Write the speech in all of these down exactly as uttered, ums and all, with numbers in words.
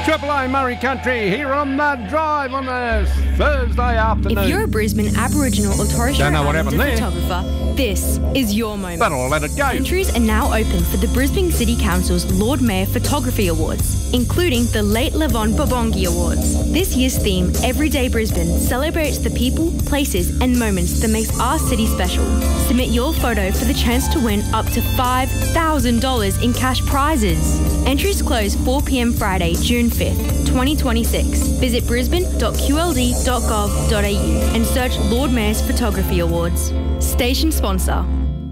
Triple A Murray Country here on the drive on a Thursday afternoon. If you're a Brisbane Aboriginal or Torres Strait Islander there. photographer, this is your moment. But I'll let it go. Entries are now open for the Brisbane City Council's Lord Mayor Photography Awards, including the Late Levon Babongi Awards. This year's theme, Everyday Brisbane, celebrates the people, places and moments that makes our city special. Submit your photo for the chance to win up to five thousand dollars in cash prizes. Entries close four p.m. Friday, June fifth, twenty twenty-six. Visit brisbane dot q l d dot gov dot a u and search Lord Mayor's Photography Awards. Station sponsor.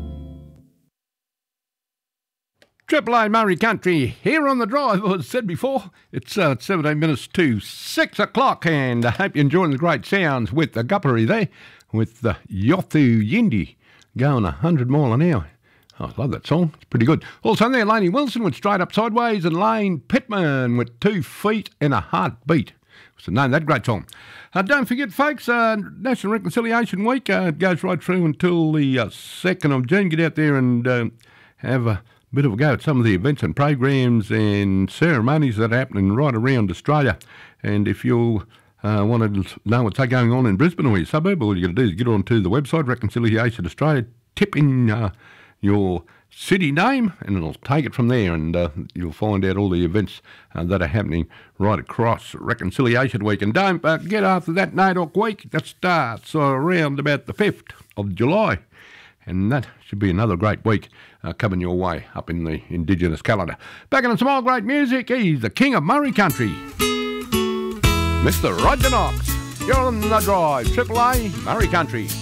Triple A Murray Country here on the drive. As I said before, it's uh, seventeen minutes to six o'clock, and I hope you're enjoying the great sounds with the Gupperi there, with the Yothu Yindi going one hundred mile an hour. Oh, I love that song. It's pretty good. Also there, Laney Wilson with Straight Up Sideways and Lane Pittman with Two Feet and a Heartbeat. What's the name of that great song? Uh, don't forget, folks, uh, National Reconciliation Week uh, goes right through until the uh, second of June. Get out there and uh, have a bit of a go at some of the events and programs and ceremonies that are happening right around Australia. And if you uh, want to know what's going on in Brisbane or your suburb, all you got to do is get onto the website, Reconciliation Australia, tip in uh, your city name, and it'll take it from there, and uh, you'll find out all the events uh, that are happening right across Reconciliation Week. And don't uh, get after that NAIDOC Week. That starts around about the fifth of July, and that should be another great week uh, coming your way up in the Indigenous calendar. Back in some more great music, he's the king of Murray Country, Mister Roger Knox. You're on the drive, Triple A Murray Country.